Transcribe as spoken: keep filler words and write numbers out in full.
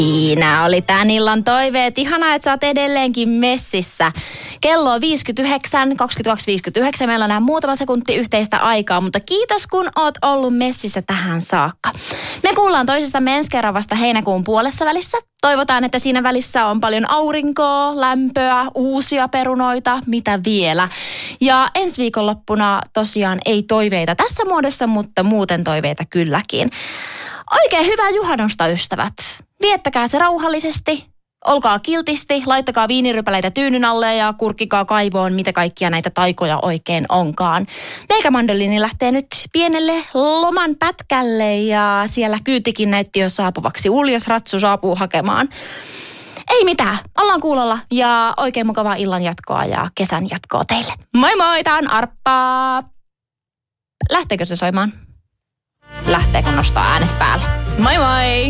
Siinä oli tän illan toiveet. Ihanaa, että sä oot edelleenkin messissä. Kello on viisikymmentäyhdeksän, kaksikymmentäkaksi viisikymmentäyhdeksän. Meillä on enää muutama sekunti yhteistä aikaa, mutta kiitos kun oot ollut messissä tähän saakka. Me kuullaan toisistamme ensi kerran vasta heinäkuun puolessa välissä. Toivotaan, että siinä välissä on paljon aurinkoa, lämpöä, uusia perunoita, mitä vielä. Ja ensi viikonloppuna tosiaan ei toiveita tässä muodossa, mutta muuten toiveita kylläkin. Oikein hyvää juhannusta, ystävät. Viettäkää se rauhallisesti, olkaa kiltisti, laittakaa viinirypäleitä tyynyn alle ja kurkkikaa kaivoon, mitä kaikkia näitä taikoja oikein onkaan. Meikä mandoliini lähtee nyt pienelle loman pätkälle ja siellä kyytikin näytti jo saapuvaksi. Uljas Ratsu saapuu hakemaan. Ei mitään, ollaan kuulolla ja oikein mukavaa illan jatkoa ja kesän jatkoa teille. Moi moi, tää on Arppa. Lähteekö se soimaan? Lähteekö nostaa äänet päälle? Moi moi!